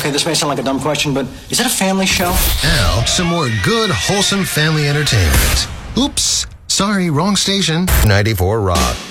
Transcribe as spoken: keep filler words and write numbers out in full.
Okay, this may sound like a dumb question, but is it a family show? Now, some more good, wholesome family entertainment. Oops, sorry, wrong station. ninety-four Rock.